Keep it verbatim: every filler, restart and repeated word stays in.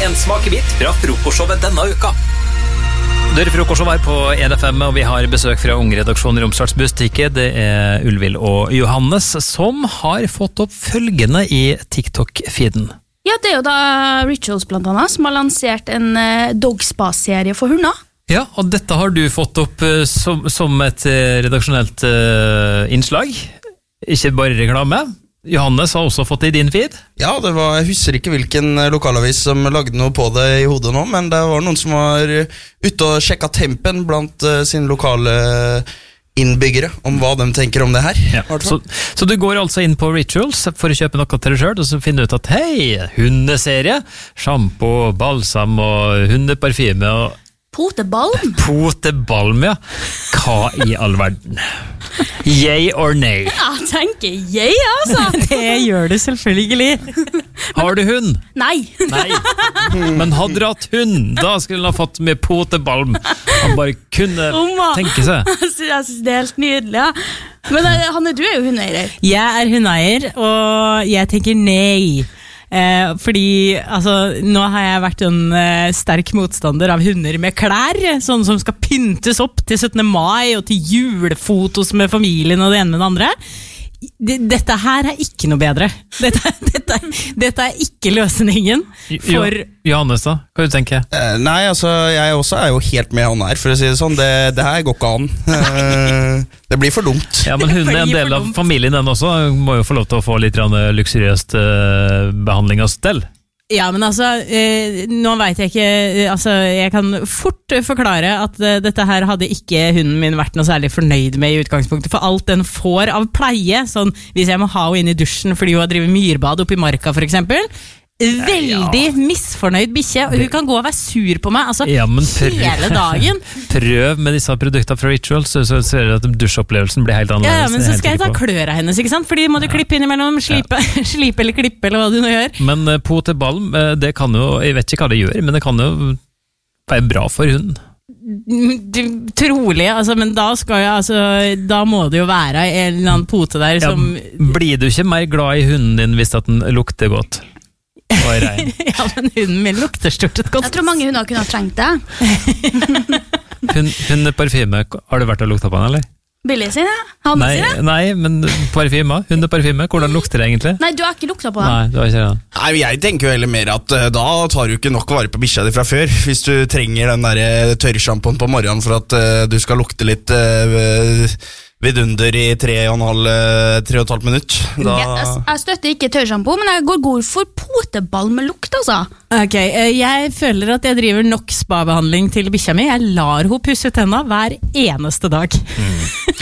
en smakebit fra frokostshowet denne uka. Dere frokostshowet er på E D F M, og vi har besøk fra Ungredaksjonen i Romsdals Bustikke. Det er Ulvil og Johannes som har fått opp følgende i TikTok-feeden. Ja, det er jo da Rituals blant annet, som har lansert en uh, Dogspa-serie for hunder. Ja, og dette har du fått opp uh, som, som et uh, redaksjonelt uh, innslag. Ikke bare reklame. Johannes har også fått det i din feed. Ja, det var, jeg husker ikke hvilken lokalavis som lagde noe på det i hodet nå, men det var noen som var ute og sjekket tempen blant uh, sine lokale innbyggere om hva de tenker om det her. Ja. Så, så du går altså inn på Rituals for å kjøpe noe til deg selv, og så finner du ut at hei, hundeserie, shampoo, balsam og hundeparfyme og Potebalm? Potebalm, ja. Hva i all verden? Yay or nay? Ja, jeg tenker yay, altså. Det gjør det selvfølgelig. Har du hund? Nei. Nei. Men hadde du hatt hund, da skulle han ha fått med potebalm. Han bare kunne Oma. tenke seg. Jeg synes det er helt nydelig, ja. Men Hanne, du er jo hundeeier. Jeg er hundeeier, og jeg tenker nei. Eh, fordi altså, nå har jeg vært en eh, sterk motstander av hunder med klær, sånne som skal pyntes opp til syttende mai og til julefotos med familien og det ene med det andre. Dette her er ikke noe bedre. Dette, dette, dette er ikke løsningen for... Jo, Johannes da, hva du tenker? Eh, nei, altså, jeg også er jo helt med han her, for å si det sånn. Det, det her går ikke an. Eh, det blir for dumt. Ja, men hunden er en del av familien den også. Må jo få lov til å få litt luksuriøst uh, behandling av stell. Ja, men altså, eh, nå vet jeg ikke, eh, altså, jeg kan fort forklare at eh, dette her hadde ikke hunden min vært noe særlig fornøyd med i utgangspunktet, for alt den får av pleie, sånn, hvis jeg må ha henne inn i dusjen fordi hun har drivet myrbad oppe i marka for eksempel, veldig ja. misfornøyd bikkje, og hun kan gå og være sur på meg, altså, ja, prøv, hele dagen. Prøv med disse produktene fra Rituals, så, så ser du at dusjopplevelsen blir helt annerledes. Ja, men så skal jeg ta kløra hennes, ikke sant? Fordi må du klippe innimellom, slipe, ja. slipe eller klippe, eller hva du nå gjør. Men uh, potebalm, uh, det kan jo, jeg vet ikke hva det gjør, men det kan jo være bra for hunden. Du, trolig, altså, men da skal jeg, altså, da må det jo være en eller annen pote der som... Ja, blir du ikke mer glad i hunden din hvis at den lukter godt? Ja, men hunden min lukter stort sett godt. Jeg tror mange hunder kunne ha trengt det. Hund, hundeparfyme, har du vært og lukta på den, eller? Billig sin, ja. Hanne nei, sin, ja. Nei, men parfyme, hundeparfyme, hvordan lukter det egentlig? Nei, du har ikke lukta på den. Nei, du har ikke det. Nei, jeg tenker jo heller mer at uh, da tar du ikke nok vare på bikkja di fra før, hvis du trenger den der tørrshampoen på morgenen for at uh, du skal lukte litt... Uh, vidunder i tre og en halv, tre og et halvt minutt. Da... Jeg, jeg støtter ikke tørrshampoo, men jeg går god for poteball med lukt, altså. Ok, jeg føler at jeg driver nok spa-behandling til bikkja mi. Jeg lar hun pusse tenna hver eneste dag. Mm.